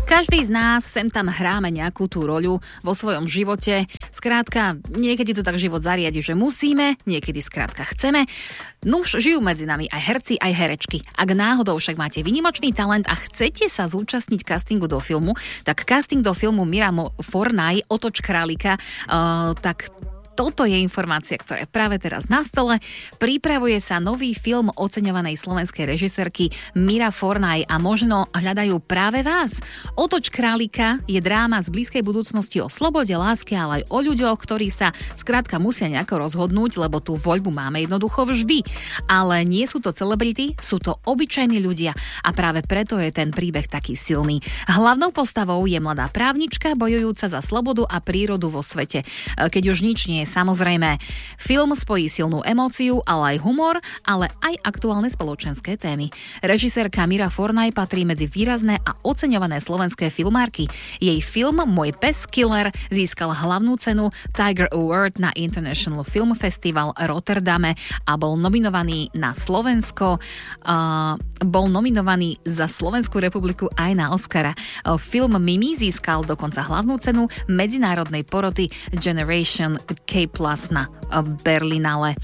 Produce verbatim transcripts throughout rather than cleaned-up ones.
Každý z nás sem tam hráme nejakú tú roľu vo svojom živote. Skrátka, niekedy to tak život zariadi, že musíme, niekedy skrátka chceme. Nuž, žijú medzi nami aj herci, aj herečky. Ak náhodou však máte výnimočný talent a chcete sa zúčastniť castingu do filmu, tak casting do filmu Mira Fornaj, Otoč králika, uh, tak toto je informácia, ktorá je práve teraz na stole. Pripravuje sa nový film oceňovanej slovenskej režisérky Mira Fornaj a možno hľadajú práve vás. Otoč králika je dráma z blízkej budúcnosti o slobode, láske, ale aj o ľuďoch, ktorí sa skrátka musia nejako rozhodnúť, lebo tú voľbu máme jednoducho vždy. Ale nie sú to celebrity, sú to obyčajní ľudia a práve preto je ten príbeh taký silný. Hlavnou postavou je mladá právnička bojujúca za slobodu a prírodu vo svete. Keď už nič nie je samozrejme. Film spojí silnú emóciu, ale aj humor, ale aj aktuálne spoločenské témy. Režisérka Mira Fornaj patrí medzi výrazné a oceňované slovenské filmárky. Jej film Môj pes Killer získal hlavnú cenu Tiger Award na International Film Festival Rotterdame a bol nominovaný na Slovensko, uh, bol nominovaný za Slovenskú republiku aj na Oscara. Uh, film Mimi získal dokonca hlavnú cenu medzinárodnej poroty Generation K plus na Berlinale.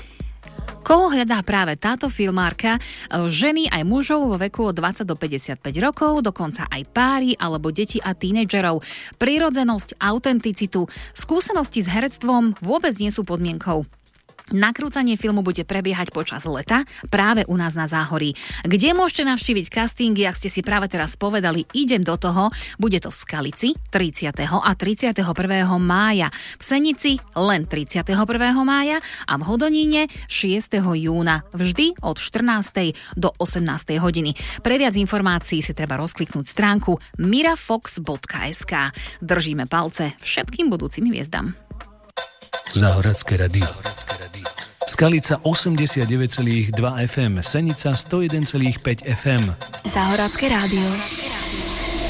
Koho hľadá práve táto filmárka? Ženy aj mužov vo veku od dvadsať do päťdesiatpäť rokov, dokonca aj páry alebo deti a tínedžerov. Prirodzenosť, autenticitu, skúsenosti s herectvom vôbec nie sú podmienkou. Nakrúcanie filmu bude prebiehať počas leta práve u nás na Záhorí. Kde môžete navštíviť castingy, ak ste si práve teraz povedali, idem do toho, bude to v Skalici tridsiateho a tridsiateho prvého mája, v Senici len tridsiateho prvého mája a v Hodoníne šiesteho júna, vždy od štrnástej do osemnástej hodiny. Pre viac informácií si treba rozkliknúť stránku mirafox bodka es ká. Držíme palce všetkým budúcim hviezdam. Záhoracké radio. Skalica osemdesiatdeväť celá dva ef em, Senica sto jeden celá päť ef em. Záhoracké rádio.